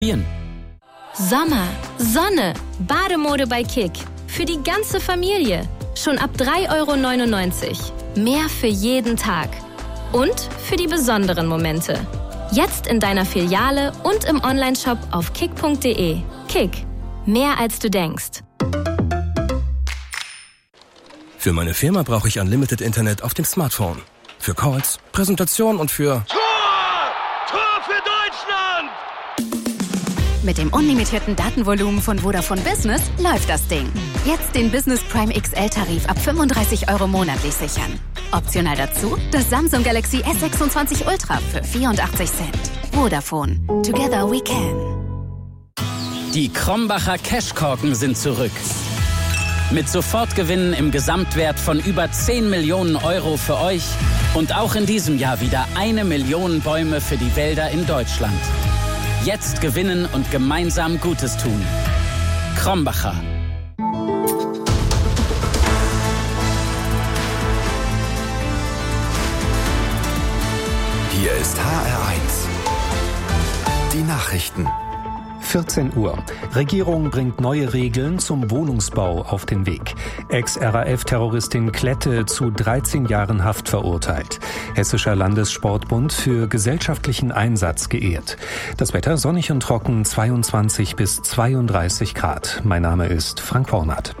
Sommer, Sonne, Bademode bei Kick. Für die ganze Familie. Schon ab 3,99 €. Mehr für jeden Tag. Und für die besonderen Momente. Jetzt in deiner Filiale und im Onlineshop auf kick.de. Kick. Mehr als du denkst. Für meine Firma brauche ich Unlimited Internet auf dem Smartphone. Für Calls, Präsentation und für... Tor für Deutschland! Mit dem unlimitierten Datenvolumen von Vodafone Business läuft das Ding. Jetzt den Business Prime XL-Tarif ab 35 € monatlich sichern. Optional dazu das Samsung Galaxy S26 Ultra für 84 Cent. Vodafone. Together we can. Die Krombacher Cashkorken sind zurück. Mit Sofortgewinnen im Gesamtwert von über 10 Millionen € für euch und auch in diesem Jahr wieder 1 Million Bäume für die Wälder in Deutschland. Jetzt gewinnen und gemeinsam Gutes tun. Krombacher. Hier ist HR1. Die Nachrichten. 14 Uhr. Regierung bringt neue Regeln zum Wohnungsbau auf den Weg. Ex-RAF-Terroristin Klette zu 13 Jahren Haft verurteilt. Hessischer Landessportbund für gesellschaftlichen Einsatz geehrt. Das Wetter sonnig und trocken, 22 bis 32 Grad. Mein Name ist Frank Hornath.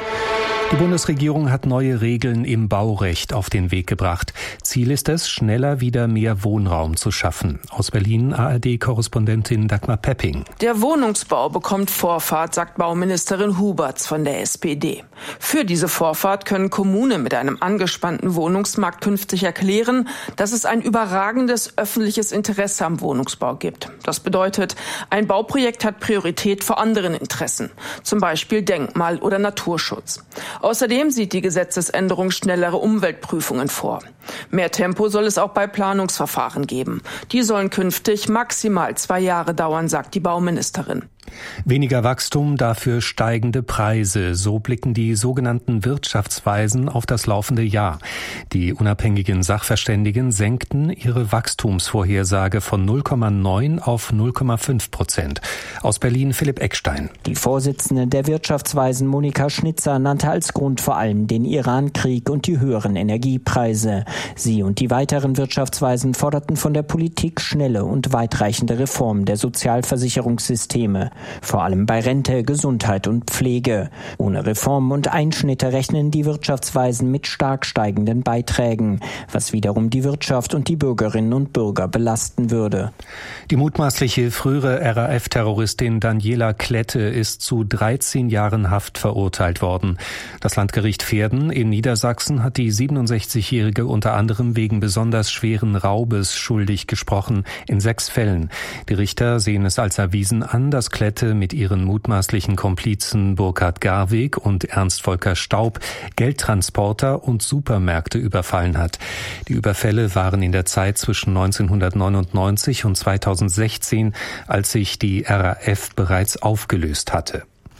Die Bundesregierung hat neue Regeln im Baurecht auf den Weg gebracht. Ziel ist es, schneller wieder mehr Wohnraum zu schaffen. Aus Berlin ARD-Korrespondentin Dagmar Pepping. Der Wohnungsbau bekommt Vorfahrt, sagt Bauministerin Huberts von der SPD. Für diese Vorfahrt können Kommunen mit einem angespannten Wohnungsmarkt künftig erklären, dass es ein überragendes öffentliches Interesse am Wohnungsbau gibt. Das bedeutet, ein Bauprojekt hat Priorität vor anderen Interessen, zum Beispiel Denkmal- oder Naturschutz. Außerdem sieht die Gesetzesänderung schnellere Umweltprüfungen vor. Mehr Tempo soll es auch bei Planungsverfahren geben. Die sollen künftig maximal 2 Jahre dauern, sagt die Bauministerin. Weniger Wachstum, dafür steigende Preise. So blicken die sogenannten Wirtschaftsweisen auf das laufende Jahr. Die unabhängigen Sachverständigen senkten ihre Wachstumsvorhersage von 0,9 auf 0,5%. Aus Berlin Philipp Eckstein. Die Vorsitzende der Wirtschaftsweisen Monika Schnitzer nannte als Grund vor allem den Irankrieg und die höheren Energiepreise. Sie und die weiteren Wirtschaftsweisen forderten von der Politik schnelle und weitreichende Reformen der Sozialversicherungssysteme. Vor allem bei Rente, Gesundheit und Pflege. Ohne Reformen und Einschnitte rechnen die Wirtschaftsweisen mit stark steigenden Beiträgen, was wiederum die Wirtschaft und die Bürgerinnen und Bürger belasten würde. Die mutmaßliche frühere RAF-Terroristin Daniela Klette ist zu 13 Jahren Haft verurteilt worden. Das Landgericht Verden in Niedersachsen hat die 67-Jährige unter anderem wegen besonders schweren Raubes schuldig gesprochen, in 6 Fällen. Die Richter sehen es als erwiesen an, dass Klette mit ihren mutmaßlichen Komplizen Burkhard Garweg und Ernst Volker Staub Geldtransporter und Supermärkte überfallen hat. Die Überfälle waren in der Zeit zwischen 1999 und 2016, als sich die RAF bereits aufgelöst hatte.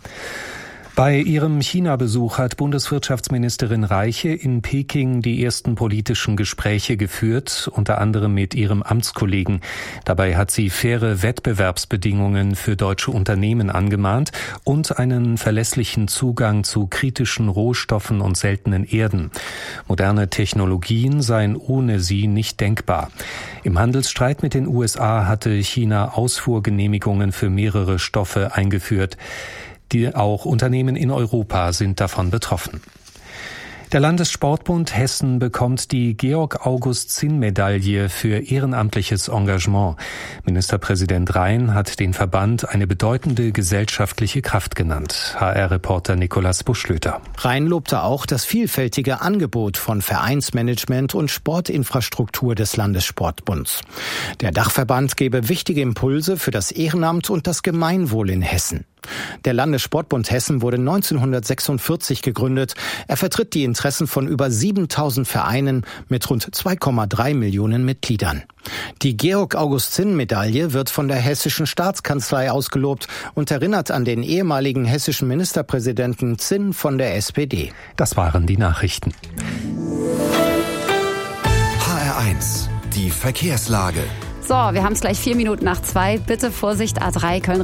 Bei ihrem China-Besuch hat Bundeswirtschaftsministerin Reiche in Peking die ersten politischen Gespräche geführt, unter anderem mit ihrem Amtskollegen. Dabei hat sie faire Wettbewerbsbedingungen für deutsche Unternehmen angemahnt und einen verlässlichen Zugang zu kritischen Rohstoffen und seltenen Erden. Moderne Technologien seien ohne sie nicht denkbar. Im Handelsstreit mit den USA hatte China Ausfuhrgenehmigungen für mehrere Stoffe eingeführt. Auch Unternehmen in Europa sind davon betroffen. Der Landessportbund Hessen bekommt die Georg-August-Zinn-Medaille für ehrenamtliches Engagement. Ministerpräsident Rhein hat den Verband eine bedeutende gesellschaftliche Kraft genannt. HR-Reporter Nikolaus Buschlöter. Rhein lobte auch das vielfältige Angebot von Vereinsmanagement und Sportinfrastruktur des Landessportbunds. Der Dachverband gebe wichtige Impulse für das Ehrenamt und das Gemeinwohl in Hessen. Der Landessportbund Hessen wurde 1946 gegründet. Er vertritt die Interessen von über 7000 Vereinen mit rund 2,3 Millionen Mitgliedern. Die Georg-August-Zinn-Medaille wird von der Hessischen Staatskanzlei ausgelobt und erinnert an den ehemaligen hessischen Ministerpräsidenten Zinn von der SPD. Das waren die Nachrichten. HR1, die Verkehrslage. So, wir haben es gleich 2:04. Bitte Vorsicht, A3 Köln